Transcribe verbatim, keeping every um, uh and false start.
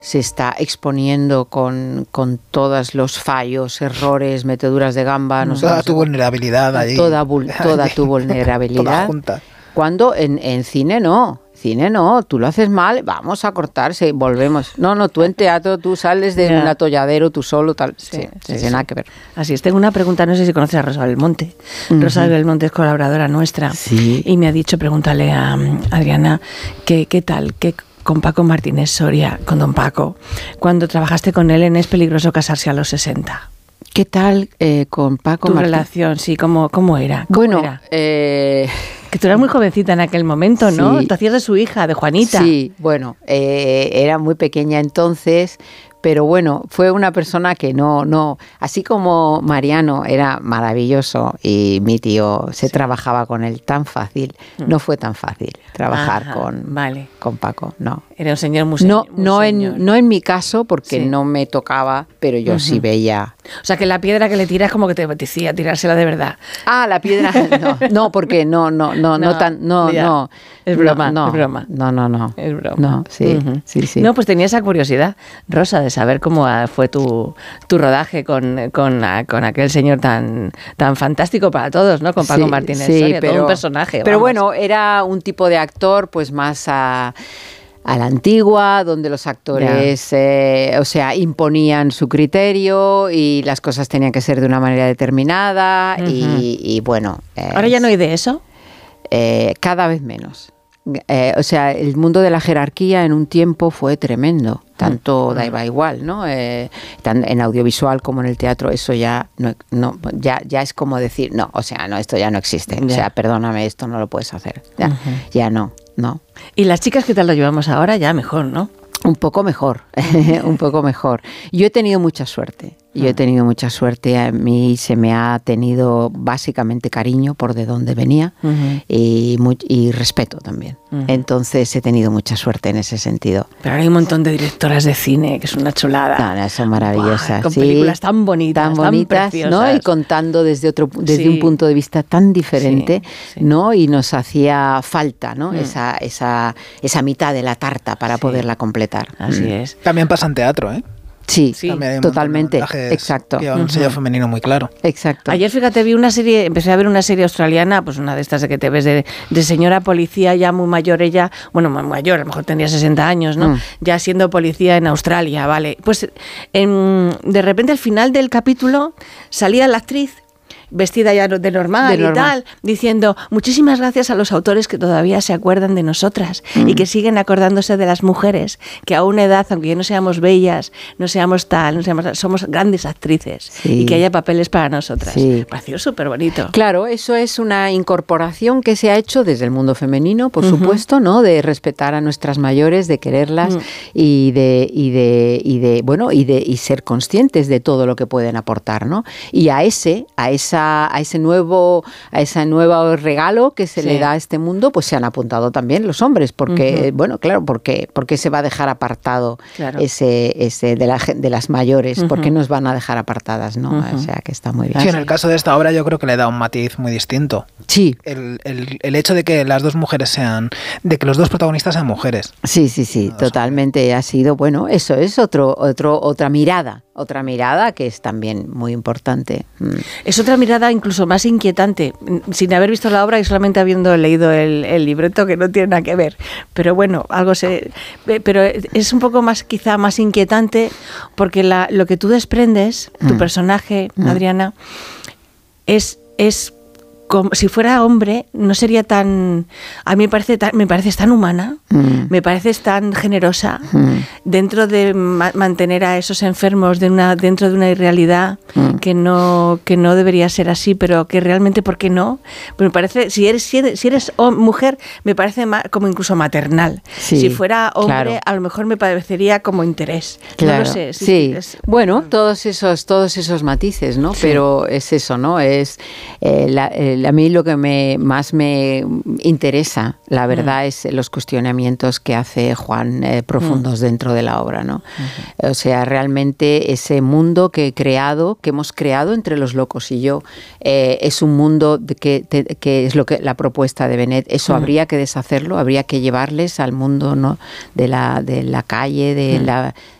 se está exponiendo con, con todos los fallos, errores, meteduras de gamba. No toda sé, tu no sé, vulnerabilidad allí. Toda, toda tu vulnerabilidad. Toda junta. Cuando en, en cine no. Cine no, tú lo haces mal, vamos a cortarse, volvemos. No, no, tú en teatro, tú sales de un atolladero, tú solo, tal. Sí, sí, sí, sí, nada que ver. Así es, tengo una pregunta, no sé si conoces a Rosa Belmonte. Uh-huh. Rosa Belmonte es colaboradora nuestra. Sí. Y me ha dicho, pregúntale a Adriana, ¿qué, qué tal? ¿Qué con Paco Martínez Soria, con don Paco, cuando trabajaste con él en Es peligroso casarse a los sesenta? ¿Qué tal eh, con Paco Tu Martínez? relación, sí, ¿cómo, cómo era? ¿Cómo bueno, era? Eh... que tú eras muy jovencita en aquel momento, ¿no? Sí. Tú hacías de su hija, de Juanita. Sí, bueno, eh, era muy pequeña entonces, pero bueno, fue una persona que no, no, así como Mariano era maravilloso y mi tío se sí. trabajaba con él tan fácil, mm. no fue tan fácil trabajar Ajá, con, vale. con Paco, no. Era un señor muy señor. No, no, en, no en mi caso, porque sí. no me tocaba, pero yo uh-huh. sí veía. O sea, que la piedra que le tiras es como que te apetecía tirársela de verdad. Ah, la piedra, no, no, porque no, no, no, no, no tan, no, ya. no. Es broma, no, es broma. No, no, no. Es broma. No, sí, uh-huh. sí, sí. No, pues tenía esa curiosidad, Rosa, de saber cómo fue tu, tu rodaje con, con, con aquel señor tan, tan fantástico para todos, ¿no? Con Paco sí, Martínez sí, Soria, pero, todo un personaje. Pero vamos. bueno, era un tipo de actor, pues más a... a la antigua, donde los actores, eh, o sea, imponían su criterio y las cosas tenían que ser de una manera determinada uh-huh. y, y bueno. Eh, ¿Ahora ya no hay de eso? Eh, cada vez menos. Eh, o sea, el mundo de la jerarquía en un tiempo fue tremendo. Tanto uh-huh. daba igual, ¿no? Eh, tan en audiovisual como en el teatro, eso ya no, no ya, ya es como decir, no, o sea, no, esto ya no existe. Yeah. O sea, perdóname, esto no lo puedes hacer. Ya, uh-huh. ya no. No. ¿Y las chicas qué tal lo llevamos ahora? Ya mejor, ¿no? Un poco mejor, un poco mejor. Yo he tenido mucha suerte. Yo he tenido mucha suerte, a mí se me ha tenido básicamente cariño por de dónde venía uh-huh. y, muy, y respeto también. Uh-huh. Entonces he tenido mucha suerte en ese sentido. Pero ahora hay un montón de directoras de cine, que es una chulada. No, no, son maravillosas. Wow, con sí, películas tan bonitas, tan bonitas, tan ¿no? Y contando desde otro, desde sí. un punto de vista tan diferente, sí, sí. ¿no? Y nos hacía falta, ¿no? Mm. Esa, esa, esa mitad de la tarta para sí. poderla completar. Así mm. es. También pasa en teatro, ¿eh? Sí, sí totalmente, exacto. Que un sello uh-huh. femenino muy claro. Exacto. Ayer, fíjate, vi una serie, empecé a ver una serie australiana, pues una de estas de que te ves de, de señora policía ya muy mayor ella, bueno, muy mayor, a lo mejor tendría sesenta años, ¿no? Mm. Ya siendo policía en Australia, ¿vale? Pues en, de repente al final del capítulo salía la actriz vestida ya de normal, de normal y tal, diciendo muchísimas gracias a los autores que todavía se acuerdan de nosotras mm. y que siguen acordándose de las mujeres, que a una edad, aunque ya no seamos bellas, no seamos tal, no seamos tal, somos grandes actrices sí. y que haya papeles para nosotras. Sí. Me pareció súper bonito. Claro, eso es una incorporación que se ha hecho desde el mundo femenino, por uh-huh. supuesto, ¿no? De respetar a nuestras mayores, de quererlas mm. y de y de y de bueno y de y ser conscientes de todo lo que pueden aportar, ¿no? Y a ese, a esa a ese nuevo a ese nuevo regalo que se sí. le da a este mundo, pues se han apuntado también los hombres, porque uh-huh. bueno, claro, porque porque se va a dejar apartado claro. ese ese de la de las mayores, uh-huh. porque nos van a dejar apartadas, ¿no? Uh-huh. O sea, que está muy bien. Sí, en el caso de esta obra yo creo que le da un matiz muy distinto. Sí. El, el, el hecho de que las dos mujeres sean, de que los dos protagonistas sean mujeres. Sí, sí, sí, no, totalmente hombres. Ha sido, bueno, eso es otro otro otra mirada. Otra mirada que es también muy importante. Es otra mirada incluso más inquietante, sin haber visto la obra y solamente habiendo leído el, el libreto, que no tiene nada que ver. Pero bueno, algo se, pero es un poco más, quizá más inquietante, porque la, lo que tú desprendes, tu mm. personaje, mm. Adriana, es es como si fuera hombre, no sería tan... A mí me parece tan, me pareces tan humana, mm. me pareces tan generosa, mm. dentro de ma- mantener a esos enfermos de una, dentro de una irrealidad mm. que no que no debería ser así, pero que realmente, ¿por qué no? Pues me parece, si eres, si eres, si eres mujer, me parece ma- como incluso maternal. Sí, si fuera hombre, claro. a lo mejor me parecería como interés. Claro. No lo sé. Si sí, es, bueno, todos esos, todos esos matices, ¿no? Sí. Pero es eso, ¿no? Es eh, la, el a mí lo que me más me interesa, la verdad, mm. es los cuestionamientos que hace Juan eh, profundos mm. dentro de la obra, ¿no? Uh-huh. O sea, realmente ese mundo que he creado, que hemos creado entre los locos y yo, eh, es un mundo de que, te, que es lo que la propuesta de Benet. Eso uh-huh. habría que deshacerlo, habría que llevarles al mundo, ¿no? de la de la calle, de uh-huh. la